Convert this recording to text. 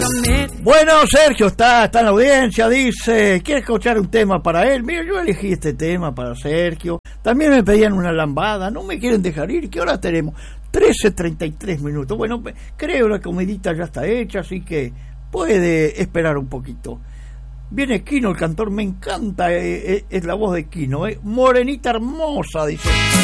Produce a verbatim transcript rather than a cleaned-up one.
Bueno, Sergio está, está en la audiencia, dice, ¿quiere escuchar un tema para él? Mira, yo elegí este tema para Sergio. También me pedían una lambada, no me quieren dejar ir. ¿Qué hora tenemos? trece treinta y tres minutos. Bueno, creo la comidita ya está hecha, así que puede esperar un poquito. Viene Quino, el cantor, me encanta, eh, eh, es la voz de Quino, eh. Morenita hermosa, dice.